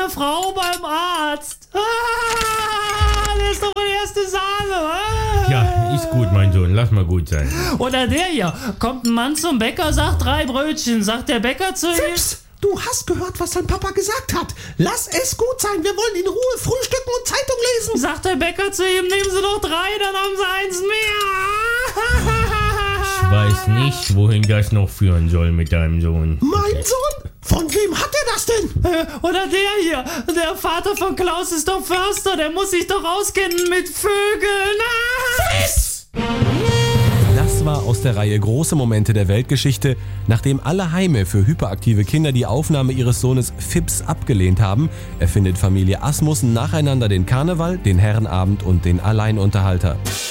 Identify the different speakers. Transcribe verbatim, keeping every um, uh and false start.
Speaker 1: eine Frau beim Arzt. Ah, das ist doch meine erste Sahne. Ah.
Speaker 2: Ja, ist gut, mein Sohn, lass mal gut sein.
Speaker 1: Oder der hier, kommt ein Mann zum Bäcker, sagt drei Brötchen, sagt der Bäcker zu ihm...
Speaker 3: Fips, du hast gehört, was dein Papa gesagt hat. Lass es gut sein, wir wollen in Ruhe frühstücken und Zeitung lesen.
Speaker 1: Sagt der Bäcker zu ihm, nehmen Sie doch drei, dann haben Sie eins mehr.
Speaker 2: Ich weiß nicht, wohin das noch führen soll mit deinem Sohn.
Speaker 3: Mein Sohn? Von wem hat er das denn?
Speaker 1: Äh, Oder der hier, der Vater von Klaus ist doch Förster, der muss sich doch auskennen mit Vögeln.
Speaker 3: Fips!
Speaker 4: Das war aus der Reihe Große Momente der Weltgeschichte. Nachdem alle Heime für hyperaktive Kinder die Aufnahme ihres Sohnes Fips abgelehnt haben, erfindet Familie Asmussen nacheinander den Karneval, den Herrenabend und den Alleinunterhalter.